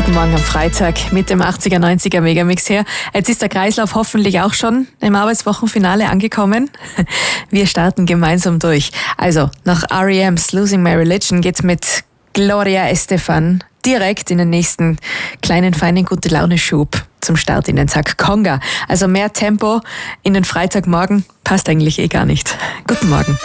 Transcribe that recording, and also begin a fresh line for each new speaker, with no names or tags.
Guten Morgen am Freitag mit dem 80er, 90er Megamix her. Jetzt ist der Kreislauf hoffentlich auch schon im Arbeitswochenfinale angekommen. Wir starten gemeinsam durch. Also, nach R.E.M's Losing My Religion geht's mit Gloria Estefan direkt in den nächsten kleinen, feinen Gute-Laune-Schub zum Start in den Tag. Conga. Also mehr Tempo in den Freitagmorgen passt eigentlich gar nicht. Guten Morgen.